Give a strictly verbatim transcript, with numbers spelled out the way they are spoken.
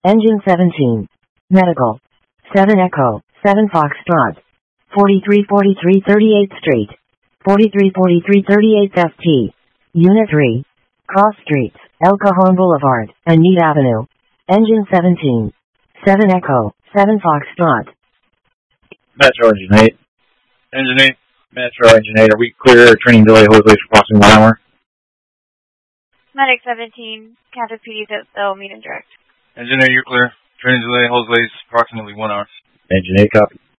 Engine seventeen. Medical. seven Echo, seven Foxtrot. forty-three forty-three thirty-eighth Street. forty-three forty-three thirty-eighth F T. Unit three. Cross Streets, El Cajon Boulevard, and Meade Avenue. Engine seventeen. seven Echo, seven Foxtrot. Metro Engine eight. Engine eight. Metro Engine eight. Are we clear? Training delay, Jose for approximately one hour. Medic seventeen, Kansas P D's at the meet and direct. Engine eight, you're clear. Training delay, Jose approximately one hour. Engine eight, copy.